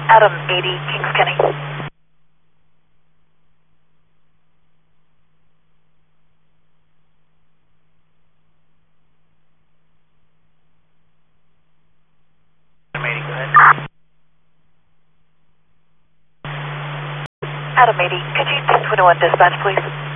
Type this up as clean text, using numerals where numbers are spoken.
Adam 80, Kings Kenny. Adam 80, go ahead. Adam 80, could you 1021 dispatch, please?